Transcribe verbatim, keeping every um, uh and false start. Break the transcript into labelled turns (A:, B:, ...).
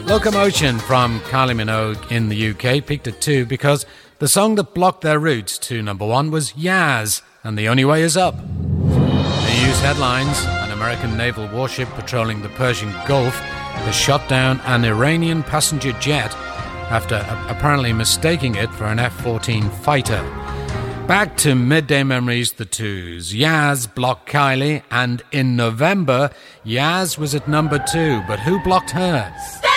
A: Locomotion from Kylie Minogue in the U K peaked at two because the song that blocked their route to number one was Yaz, and The Only Way Is Up. The news headlines: an American naval warship patrolling the Persian Gulf has shot down an Iranian passenger jet after apparently mistaking it for an F fourteen fighter. Back to Midday Memories, the twos. Yaz blocked Kylie, and in November, Yaz was at number two, but who blocked her?
B: Stay